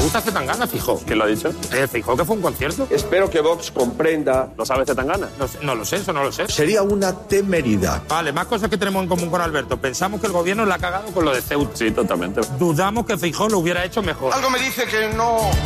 gusta Zetangana, Feijóo. ¿Quién lo ha dicho? Feijóo, que fue un concierto. Espero que Vox comprenda. ¿Lo sabe Zetangana? No lo sé, eso no lo sé. Sería una temeridad. Vale, más cosas que tenemos en común con Alberto. Pensamos que el gobierno la ha cagado con lo de Ceuta. Sí, totalmente. Dudamos que Feijóo lo hubiera hecho mejor. Algo me dice que no.